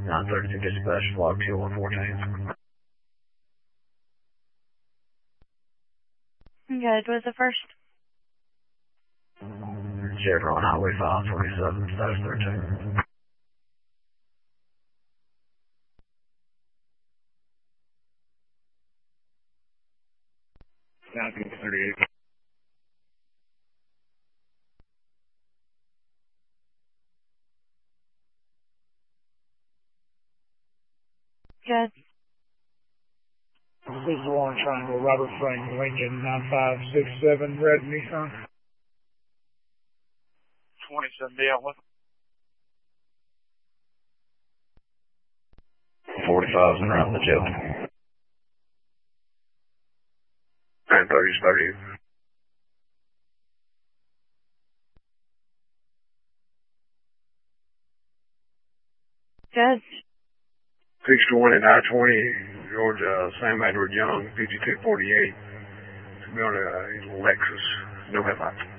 932 dispatch, log 214. Good. Was the first? Chevron Highway 527, 2013. Southeast 38. Good. This is Warren Triangle, Robert Frank, Lincoln, 9567, red Nissan. 27 DL. 45's en route to jail. 930's 30. Good. 61 at I-20, Georgia, Sam Edward Young, 5248. It's going to Lexus, no headlights.